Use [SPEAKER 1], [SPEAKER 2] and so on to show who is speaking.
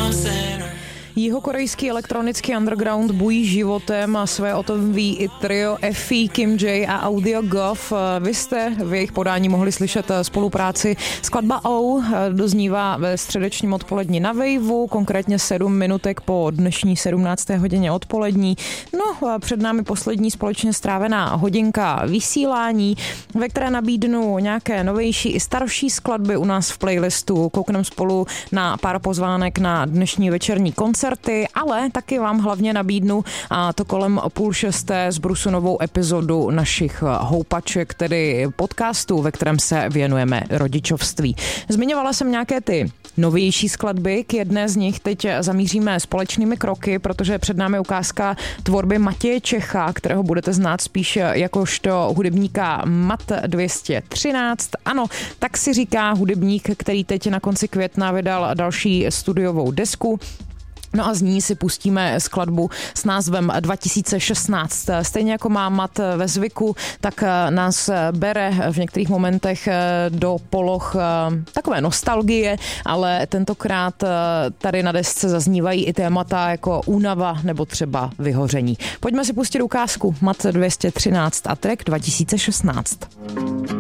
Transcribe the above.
[SPEAKER 1] Jihokorejský elektronický underground bují životem a své o tom ví i trio Effie, Kim J a Audio Gov. Vy jste v jejich podání mohli slyšet spolupráci. Skladba O doznívá ve středečním odpolední na Waveu, konkrétně 7 minutek po dnešní 17. hodině odpolední. No a před námi poslední společně strávená hodinka vysílání, ve které nabídnu nějaké novější i starší skladby u nás v playlistu. Koukneme spolu na pár pozvánek na dnešní večerní koncerty, ale taky vám hlavně nabídnu, a to kolem 5:30 z Brusu novou epizodu našich houpaček, tedy podcastu, ve kterém se věnujeme rodičovství. Zmiňovala jsem nějaké ty novější skladby, k jedné z nich teď zamíříme společnými kroky, protože je před námi ukázka tvorby Matěje Čecha, kterého budete znát spíš jakožto hudebníka Mat 213. Ano, tak si říká hudebník, který teď na konci května vydal další studiovou desku. No a z ní si pustíme skladbu s názvem 2016. Stejně jako má Mat ve zvyku, tak nás bere v některých momentech do poloh takové nostalgie, ale tentokrát tady na desce zaznívají i témata jako únava nebo třeba vyhoření. Pojďme si pustit ukázku Mat 213 a track 2016.